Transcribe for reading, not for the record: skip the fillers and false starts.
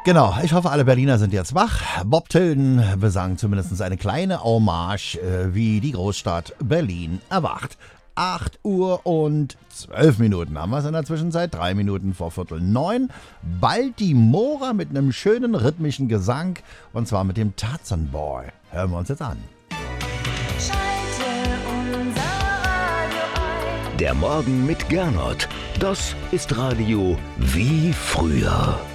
Genau, ich hoffe, alle Berliner sind jetzt wach. Bob Tilden besang zumindest eine kleine Hommage, wie die Großstadt Berlin erwacht. 8 Uhr und 12 Minuten haben wir es in der Zwischenzeit. 3 Minuten vor 8:45. Baltimora mit einem schönen rhythmischen Gesang. Und zwar mit dem Tarzan Boy. Hören wir uns jetzt an. Schalte unser Radio ein. Der Morgen mit Gernot. Das ist Radio wie früher.